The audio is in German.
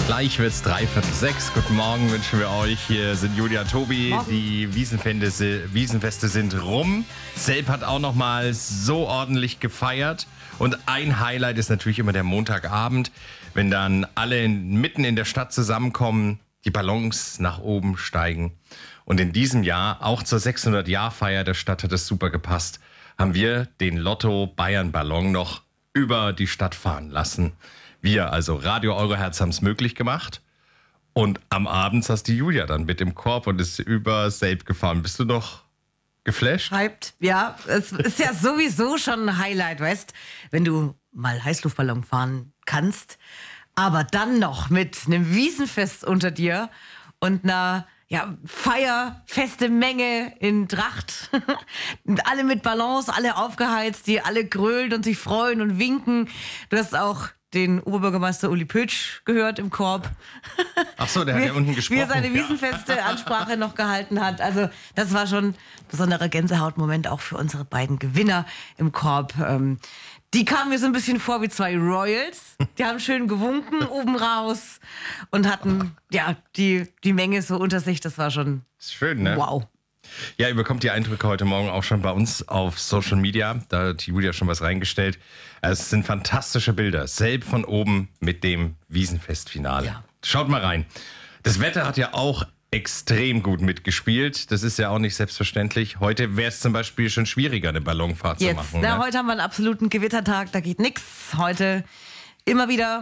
Gleich wird's 5:45. Guten Morgen wünschen wir euch. Hier sind Julia und Tobi. Morgen. Die Wiesenfeste sind rum. Selb hat auch noch mal so ordentlich gefeiert. Und ein Highlight ist natürlich immer der Montagabend, wenn dann alle mitten in der Stadt zusammenkommen, die Ballons nach oben steigen. Und in diesem Jahr, auch zur 600-Jahr-Feier der Stadt hat es super gepasst, haben wir den Lotto-Bayern-Ballon noch über die Stadt fahren lassen. Wir, also Radio Euroherz, haben es möglich gemacht. Und am Abend saß die Julia dann mit dem Korb und ist über Selb gefahren. Bist du noch geflasht? Hyped, ja. Es ist ja sowieso schon ein Highlight, weißt, wenn du mal Heißluftballon fahren kannst. Aber dann noch mit einem Wiesenfest unter dir und einer feierfeste Menge in Tracht. Alle mit Ballons, alle aufgeheizt, die alle grölen und sich freuen und winken. Du hast auch den Oberbürgermeister Uli Pötsch gehört im Korb. Ach so, der hat ja unten gesprochen. Wie er seine Wiesenfeste-Ansprache noch gehalten hat. Also das war schon ein besonderer Gänsehautmoment auch für unsere beiden Gewinner im Korb. Die kamen mir so ein bisschen vor wie zwei Royals. Die haben schön gewunken oben raus und hatten die Menge so unter sich. Das war schon schön, ne? Wow. Ja, ihr bekommt die Eindrücke heute Morgen auch schon bei uns auf Social Media. Da hat die Julia schon was reingestellt. Es sind fantastische Bilder. Selb von oben mit dem Wiesenfestfinale. Ja. Schaut mal rein. Das Wetter hat ja auch extrem gut mitgespielt. Das ist ja auch nicht selbstverständlich. Heute wäre es zum Beispiel schon schwieriger, eine Ballonfahrt zu machen. Heute haben wir einen absoluten Gewittertag. Da geht nichts. Heute immer wieder